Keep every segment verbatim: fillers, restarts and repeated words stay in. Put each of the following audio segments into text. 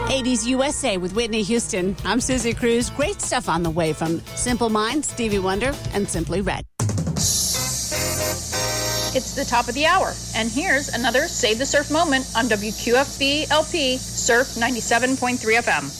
eighties U S A with Whitney Houston. I'm Susie Cruz. Great stuff on the way from Simple Minds, Stevie Wonder, and Simply Red. It's the top of the hour, and here's another Save the Surf moment on W Q F B L P Surf ninety-seven point three F M.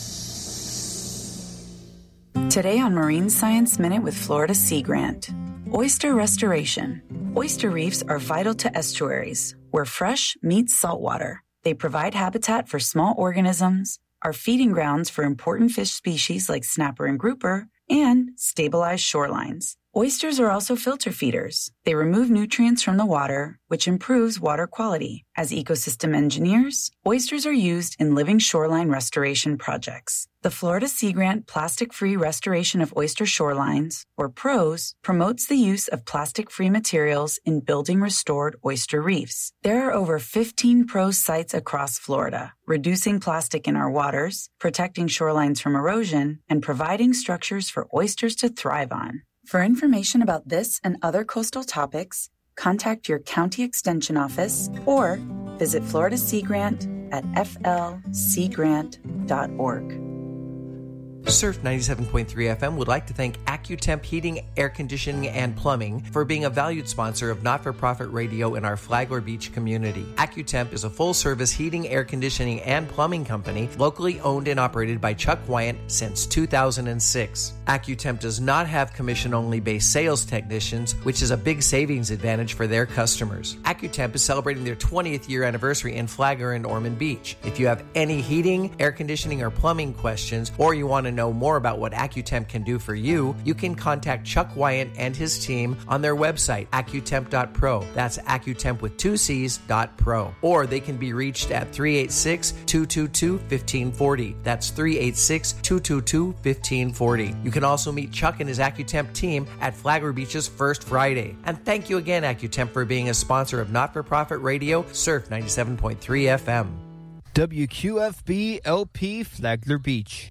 Today on Marine Science Minute with Florida Sea Grant. Oyster restoration. Oyster reefs are vital to estuaries, where fresh meets saltwater. They provide habitat for small organisms, are feeding grounds for important fish species like snapper and grouper, and stabilize shorelines. Oysters are also filter feeders. They remove nutrients from the water, which improves water quality. As ecosystem engineers, oysters are used in living shoreline restoration projects. The Florida Sea Grant Plastic-Free Restoration of Oyster Shorelines, or PROS, promotes the use of plastic-free materials in building restored oyster reefs. There are over fifteen PROS sites across Florida, reducing plastic in our waters, protecting shorelines from erosion, and providing structures for oysters to thrive on. For information about this and other coastal topics, contact your county extension office or visit Florida Sea Grant at f l sea grant dot org. Surf ninety-seven point three F M would like to thank AccuTemp Heating, Air Conditioning, and Plumbing for being a valued sponsor of Not-for-Profit Radio in our Flagler Beach community. AccuTemp is a full-service heating, air conditioning, and plumbing company locally owned and operated by Chuck Wyant since two thousand six. AccuTemp does not have commission-only based sales technicians, which is a big savings advantage for their customers. AccuTemp is celebrating their twentieth year anniversary in Flagler and Ormond Beach. If you have any heating, air conditioning, or plumbing questions, or you want to know more about what AccuTemp can do for you, you can contact Chuck Wyant and his team on their website, accutemp dot pro. That's AccuTemp with two C's dot pro. Or they can be reached at three eight six, two two two, one five four zero. That's three eight six, two two two, one five four zero. You can also meet Chuck and his AccuTemp team at Flagler Beach's First Friday. And thank you again, AccuTemp, for being a sponsor of Not-for-Profit Radio, Surf ninety-seven point three F M. W Q F B L P Flagler Beach.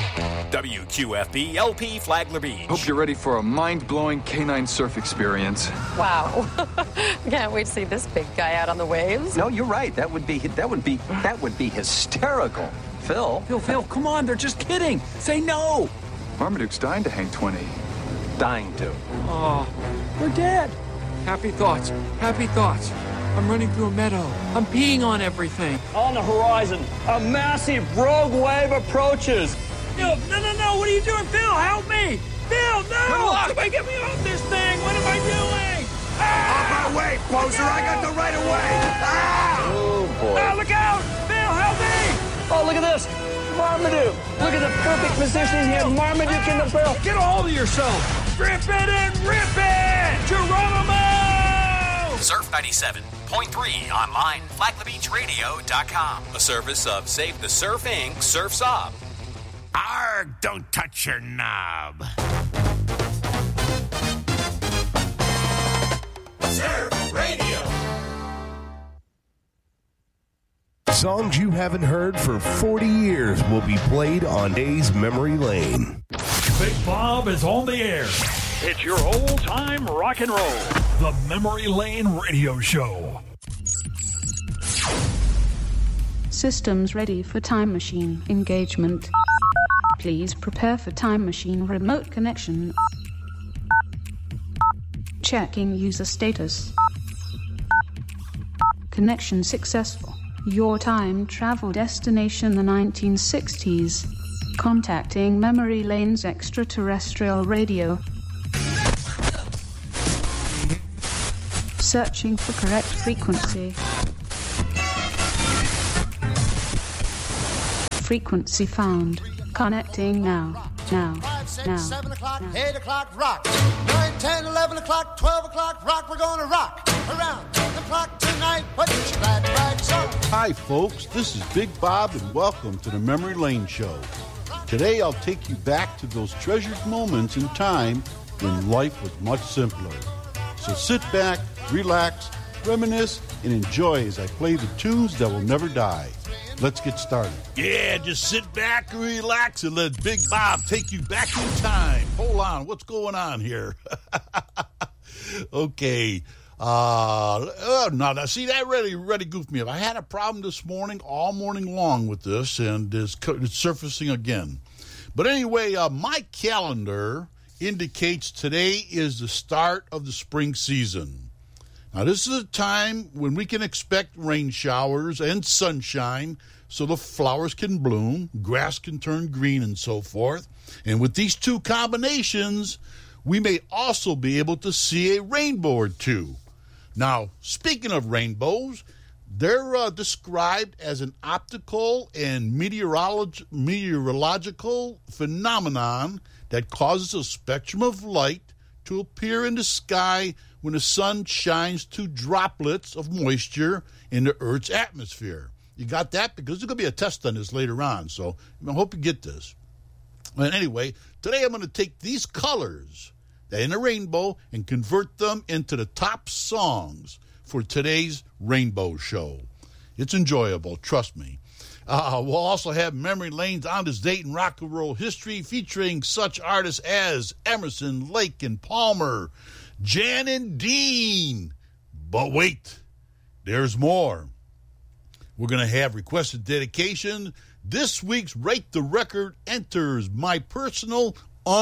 W Q F B L P Flagler Beach. Hope you're ready for a mind-blowing canine surf experience. Wow. Can't wait to see this big guy out on the waves. No, you're right. That would be that would be that would be hysterical. Phil. Phil, Phil, come on, they're just kidding. Say no. Marmaduke's dying to hang twenty. Dying to. Oh, we're dead. Happy thoughts. Happy thoughts. I'm running through a meadow. I'm peeing on everything. On the horizon, a massive rogue wave approaches. No, no, no, no. What are you doing? Phil, help me. Phil, no. Somebody get me off this thing. What am I doing? Ah! Off my way, poser. I got the right of way. Ah! Oh, boy. Oh, look out. Phil, help me. Oh, look at this. Marmaduke. Look at the perfect position here. Marmaduke in the barrel. Get a hold of yourself. Grip it and rip it. Geronimo. Surf ninety-seven point three online, flagler beach radio dot com. A service of Save the Surf Incorporated. Surf's Up. Arg, don't touch your knob. Surf Radio. Songs you haven't heard for forty years will be played on Days Memory Lane. Big Bob is on the air. It's your old-time rock and roll. The Memory Lane Radio Show. Systems ready for time machine engagement. Please prepare for time machine remote connection. Checking user status. Connection successful. Your time travel destination the nineteen sixties. Contacting Memory Lane's extraterrestrial radio. Searching for correct frequency. Frequency found. Connecting now. Now. five, six, now. seven o'clock, now. eight o'clock, rock. nine, ten, eleven o'clock, twelve o'clock, rock. We're gonna rock around the clock tonight. Put your glad rags on. Hi, folks. This is Big Bob, and welcome to the Memory Lane Show. Today, I'll take you back to those treasured moments in time when life was much simpler. So sit back, relax, reminisce, and enjoy as I play the tunes that will never die. Let's get started. Yeah, just sit back and relax and let Big Bob take you back in time. Hold on, what's going on here? Okay, Uh, oh, no, now, see, that really, really goofed me up. I had a problem this morning, all morning long with this, and it's, it's surfacing again. But anyway, uh, my calendar indicates today is the start of the spring season. Now, this is a time when we can expect rain showers and sunshine so the flowers can bloom, grass can turn green, and so forth. And with these two combinations, we may also be able to see a rainbow or two. Now, speaking of rainbows, they're uh, described as an optical and meteorolog- meteorological phenomenon that causes a spectrum of light to appear in the sky when the sun shines two droplets of moisture in the Earth's atmosphere. You got that? Because there's going to be a test on this later on, so I hope you get this. But anyway, today I'm going to take these colors in a rainbow and convert them into the top songs for today's Rainbow Show. It's enjoyable, trust me. Uh, we'll also have Memory Lane's On This Date in Rock and Roll History featuring such artists as Emerson, Lake and Palmer, Jan and Dean. But wait, there's more. We're going to have requested dedication. This week's Rate the Record enters my personal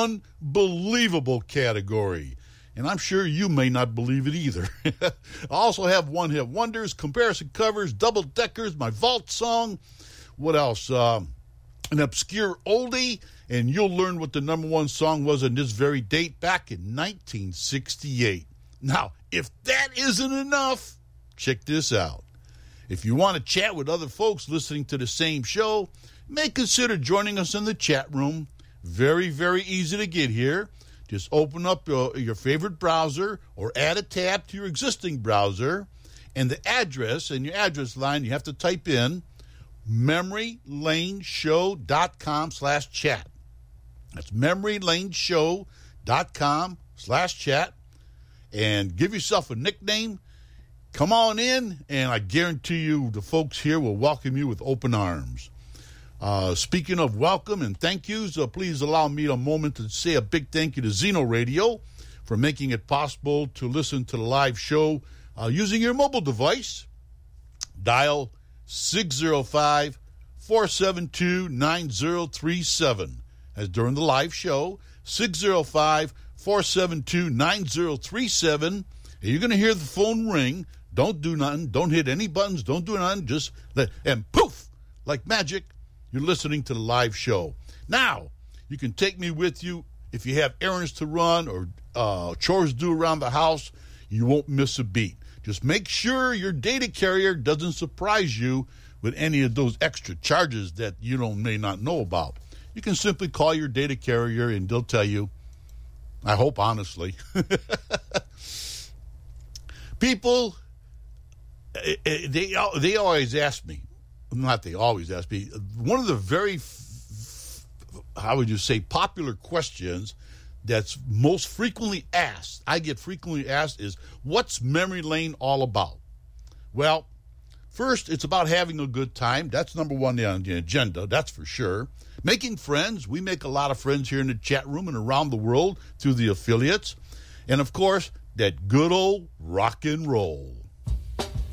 unbelievable category. And I'm sure you may not believe it either. I also have one hit wonders, comparison covers, double deckers, my vault song. What else? Uh, an obscure oldie, and you'll learn what the number one song was on this very date back in nineteen sixty-eight. Now, if that isn't enough, check this out. If you want to chat with other folks listening to the same show, you may consider joining us in the chat room. Very, very easy to get here. Just open up uh, your favorite browser or add a tab to your existing browser. And the address, in your address line, you have to type in memorylaneshow.com slash chat. That's memorylaneshow.com slash chat. And give yourself a nickname. Come on in, and I guarantee you the folks here will welcome you with open arms. Uh, speaking of welcome and thank yous, uh, please allow me a moment to say a big thank you to Zeno Radio for making it possible to listen to the live show uh, using your mobile device. Dial six oh five, four seven two, nine oh three seven. As during the live show, six oh five, four seven two, nine oh three seven. And you're going to hear the phone ring. Don't do nothing. Don't hit any buttons. Don't do nothing. Just let, and poof, like magic, you're listening to the live show. Now, you can take me with you if you have errands to run or uh, chores to do around the house. You won't miss a beat. Just make sure your data carrier doesn't surprise you with any of those extra charges that you don't may not know about. You can simply call your data carrier and they'll tell you. I hope honestly. People, they they always ask me. Not they always ask me. One of the very, how would you say, popular questions that's most frequently asked, I get frequently asked, is what's Memory Lane all about? Well, first, it's about having a good time. That's number one on the agenda, that's for sure. Making friends. We make a lot of friends here in the chat room and around the world through the affiliates. And, of course, that good old rock and roll.